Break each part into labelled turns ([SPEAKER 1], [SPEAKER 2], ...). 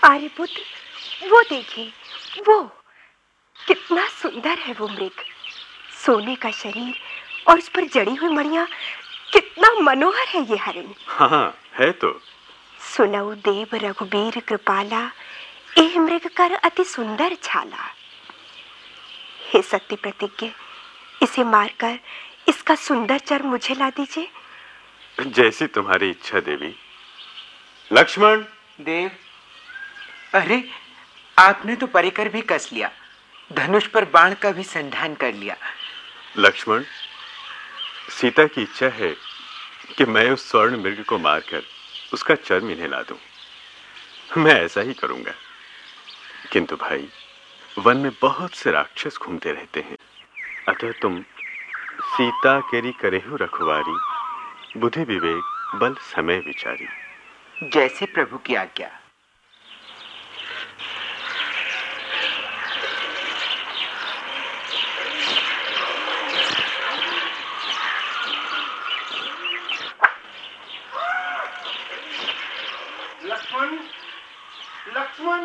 [SPEAKER 1] आर्यपुत्र, वो देखिए, वो कितना सुंदर है वो मृग। सोने का शरीर और उस पर जड़ी हुई मणियां, कितना मनोहर है ये हरिण।
[SPEAKER 2] हाँ, है तो।
[SPEAKER 1] सुनऊ देव रघुबीर कृपाला, एह मृग कर अति सुंदर छाला। हे सत्य प्रतिज्ञ, इसे मारकर इसका सुंदर चर मुझे ला दीजिए।
[SPEAKER 2] जैसी तुम्हारी इच्छा देवी। लक्ष्मण।
[SPEAKER 3] देव, अरे आपने तो परिकर भी कस लिया, धनुष पर बाण का भी संधान कर लिया।
[SPEAKER 2] लक्ष्मण, सीता की इच्छा है कि मैं उस स्वर्ण मृग को मारकर उसका चर्म इन्हें ला दूं। मैं ऐसा ही करूंगा, किंतु भाई, वन में बहुत से राक्षस घूमते रहते हैं, अतः तुम सीता केरी करेहु रखवारी, बुद्धि विवेक बल समय विचारी।
[SPEAKER 3] जैसे प्रभु की आज्ञा।
[SPEAKER 4] लक्ष्मण, लक्ष्मण।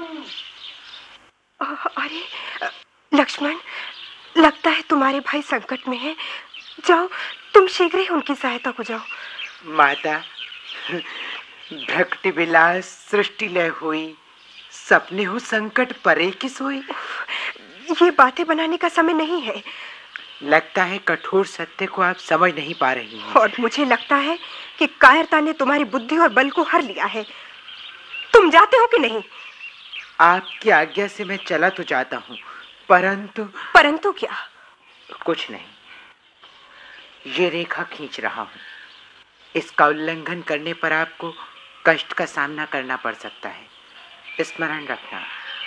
[SPEAKER 1] अरे लक्ष्मण, लगता है तुम्हारे भाई संकट में हैं। जाओ, तुम शीघ्र ही उनकी सहायता को जाओ।
[SPEAKER 3] माता, भ्रक्ति विलास सृष्टि लय हुई, सपने हो संकट परे की सोई।
[SPEAKER 1] ये बातें बनाने का समय नहीं है।
[SPEAKER 3] लगता है कठोर सत्य को आप समझ नहीं पा रही हैं।
[SPEAKER 1] और मुझे लगता है कि कायरता ने तुम्हारी बुद्धि और बल को हर लिया है। तुम जाते हो कि नहीं?
[SPEAKER 3] आपकी आज्ञा से मैं चला तो जाता हूँ, परंतु
[SPEAKER 1] क्या?
[SPEAKER 3] कुछ नहीं, ये रेखा खींच रहा हूँ। इसका उल्लंघन करने पर आपको कष्ट का सामना करना पड़ सकता है, स्मरण रखना।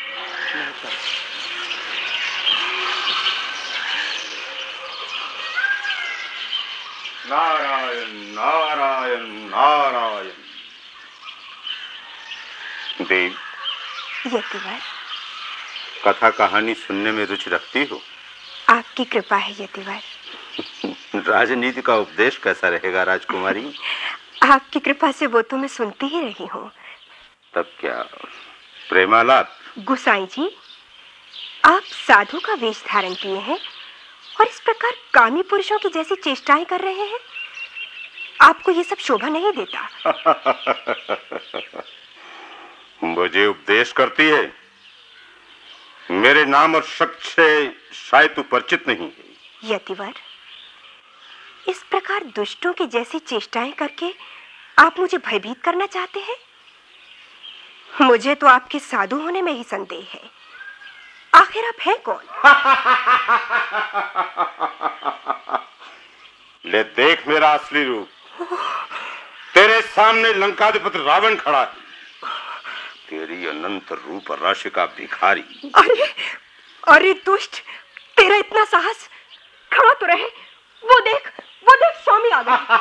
[SPEAKER 4] नारायण नारायण नारायण।
[SPEAKER 5] देव,
[SPEAKER 1] यतिवर,
[SPEAKER 5] कथा कहानी सुनने में रुचि रखती हो?
[SPEAKER 1] आपकी कृपा है यतिवर।
[SPEAKER 5] राजनीति का उपदेश कैसा रहेगा राजकुमारी?
[SPEAKER 1] आपकी कृपा से वो तो मैं सुनती ही रही हूँ।
[SPEAKER 5] तब क्या प्रेमालाप?
[SPEAKER 1] गुसाई जी, आप साधु का वेश धारण किए हैं और इस प्रकार कामी पुरुषों की जैसी चेष्टाएं कर रहे हैं। आपको ये सब शोभा नहीं देता।
[SPEAKER 5] मुझे उपदेश करती है? मेरे नाम और शक्ति से शायद तू परिचित नहीं है।
[SPEAKER 1] यतिवर, इस प्रकार दुष्टों की जैसी चेष्टाएं करके आप मुझे भयभीत करना चाहते हैं? मुझे तो आपके साधु होने में ही संदेह है। आखिर आप हैं कौन?
[SPEAKER 5] ले देख मेरा असली रूप। तेरे सामने लंकाधिपति रावण खड़ा है, तेरी अनंत रूप राशि का भिखारी।
[SPEAKER 1] अरे दुष्ट, तेरा इतना साहस! खड़ा तो रहे। वो देख स्वामी आ गए।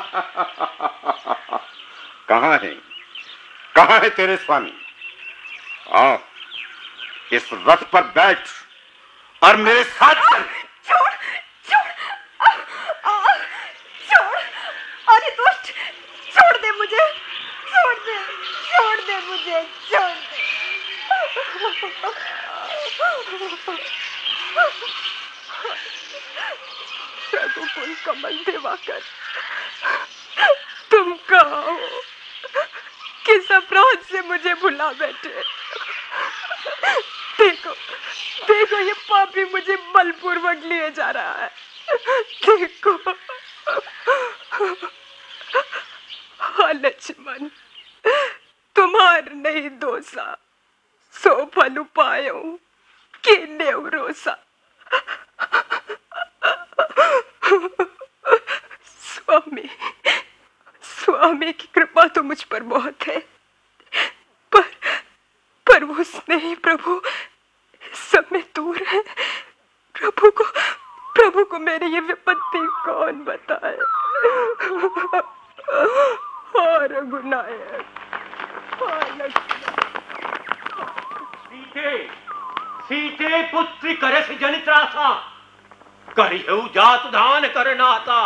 [SPEAKER 5] कहाँ है तेरे स्वामी? आ, इस रथ पर बैठ और मेरे साथ चल।
[SPEAKER 1] छोड़ अरे दुष्ट, छोड़ दे मुझे। रघुकुल कमल दिवाकर, तुम कहाँ हो? किस अपराध से मुझे भुला बैठे? देखो ये पापी मुझे बलपूर्वक लिए जा रहा है। देखो। हाँ लक्ष्मण, तुम्हार नहीं दोषा, सो फल पायो कि नेव रोसा। स्वामी की कृपा तो मुझ पर बहुत है, पर वो स्नेही प्रभु सब में दूर है। प्रभु को मेरी ये विपत्ति कौन बताए? रघुनायक,
[SPEAKER 4] सीते पुत्री करे से जनित रासा, करिहु जात दान करनाता।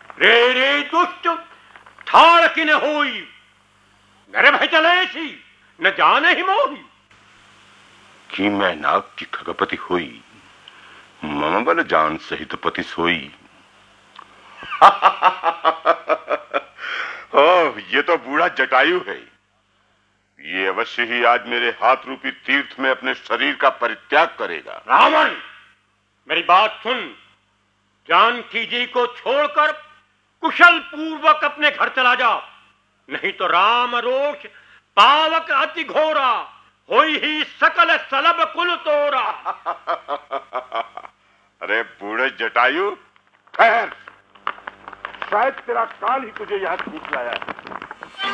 [SPEAKER 4] रे दुष्ट ठाड़ किने होई, मेरे भाई चले सी न जाने ही मोही।
[SPEAKER 5] कि मैं नाग की खगपति हुई, मम बल जान सहित पति सोई। ओह, ये तो बूढ़ा जटायु है। ये अवश्य ही आज मेरे हाथ रूपी तीर्थ में अपने शरीर का परित्याग करेगा।
[SPEAKER 4] रावण, मेरी बात सुन। जानकी जी को छोड़कर कुशल पूर्वक अपने घर चला जा, नहीं तो राम रोष पावक अति घोरा, होई ही सकल सलब कुल तोरा।
[SPEAKER 5] अरे बूढ़े जटायु, ठहर। शायद तेरा काल ही तुझे यहां छूट लाया है।